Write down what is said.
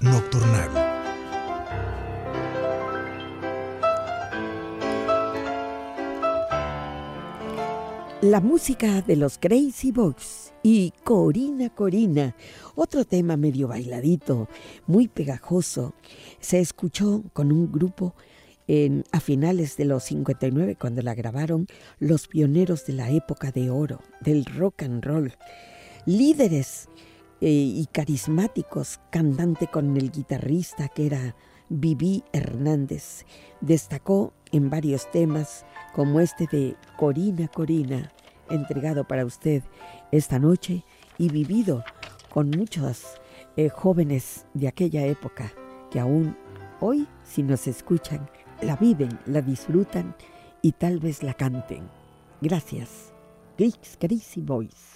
nocturnal. La música de los Crazy Boys y Corina Corina, otro tema medio bailadito, muy pegajoso. Se escuchó con un grupo a finales de los 59 cuando la grabaron, los pioneros de la época de oro, del rock and roll. Líderes y carismáticos, cantante con el guitarrista que era Viví Hernández. Destacó en varios temas como este de Corina Corina, entregado para usted esta noche y vivido con muchos jóvenes de aquella época que aún hoy, si nos escuchan, la viven, la disfrutan y tal vez la canten. Gracias. Crazy Boys.